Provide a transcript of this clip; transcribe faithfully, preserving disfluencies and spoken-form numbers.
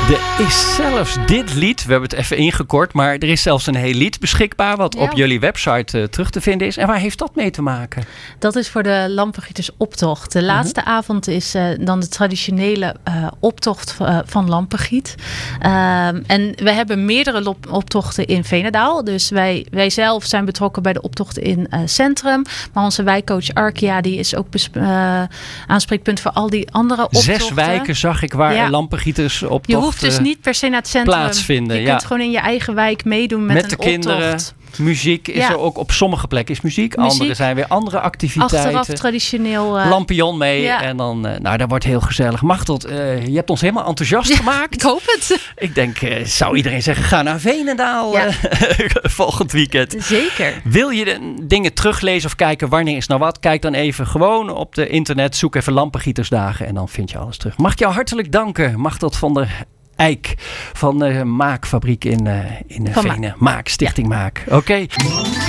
Er is zelfs dit lied, we hebben het even ingekort, maar er is zelfs een heel lied beschikbaar wat ja. op jullie website uh, terug te vinden is. En waar heeft dat mee te maken? Dat is voor de Lampengietersoptocht. De laatste uh-huh. avond is uh, dan de traditionele uh, optocht uh, van Lampengiet. Uh, en we hebben meerdere lop- optochten in Veenendaal. Dus wij, wij zelf zijn betrokken bij de optocht in uh, Centrum. Maar onze wijkcoach Arkia die is ook besp- uh, aanspreekpunt voor al die andere optochten. Zes wijken zag ik waar ja. Lampengieters optocht Je hoeft dus niet per se naar het centrum. Plaatsvinden. Je ja. kunt gewoon in je eigen wijk meedoen met, met een de kinderen. optocht. Muziek is ja. er ook op sommige plekken is muziek. muziek. Andere zijn weer andere activiteiten. Achteraf traditioneel. Uh, Lampion mee. Ja. En dan, uh, nou, dat wordt heel gezellig. Machteld, uh, je hebt ons helemaal enthousiast ja, gemaakt. Ik hoop het. Ik denk, uh, zou iedereen zeggen, ga naar Veenendaal ja. uh, volgend weekend. Zeker. Wil je de dingen teruglezen of kijken wanneer is nou wat? Kijk dan even gewoon op de internet. Zoek even Lampengietersdagen en dan vind je alles terug. Mag ik jou hartelijk danken, Machteld van der Eijk van de Maakfabriek in, uh, in Venen. Maak, Stichting ja. Maak. Oké. Okay.